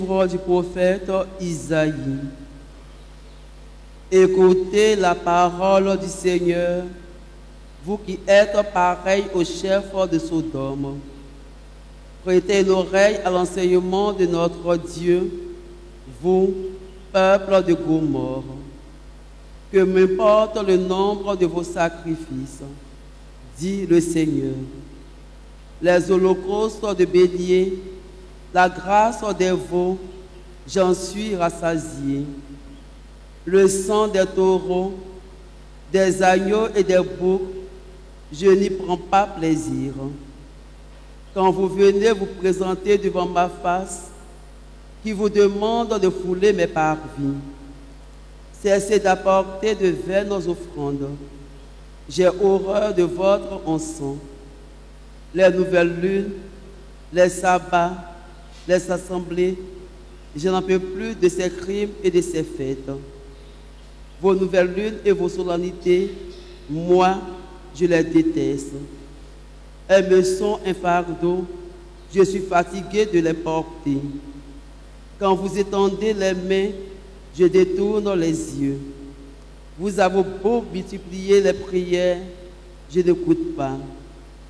Livre du prophète Isaïe. Écoutez la parole du Seigneur, vous qui êtes pareils au chef de Sodome. Prêtez l'oreille à l'enseignement de notre Dieu, vous, peuple de Gomorrhe. Que m'importe le nombre de vos sacrifices, dit le Seigneur. Les holocaustes de bélier, la grâce des veaux, j'en suis rassasié. Le sang des taureaux, des agneaux et des boucs, je n'y prends pas plaisir. Quand vous venez vous présenter devant ma face, qui vous demande de fouler mes parvis, cessez d'apporter de vaines offrandes. J'ai horreur de votre encens. Les nouvelles lunes, les sabbats, les assemblées, je n'en peux plus de ces crimes et de ces fêtes. Vos nouvelles lunes et vos solennités, moi, je les déteste. Elles me sont un fardeau, je suis fatigué de les porter. Quand vous étendez les mains, je détourne les yeux. Vous avez beau multiplier les prières, je n'écoute pas.